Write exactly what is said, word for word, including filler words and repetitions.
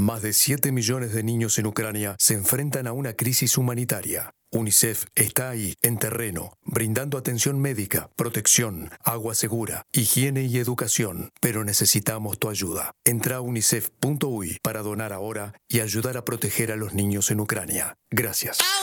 Más de siete millones de niños en Ucrania se enfrentan a una crisis humanitaria. UNICEF está ahí, en terreno, brindando atención médica, protección, agua segura, higiene y educación. Pero necesitamos tu ayuda. Entra a unicef punto uy para donar ahora y ayudar a proteger a los niños en Ucrania. Gracias.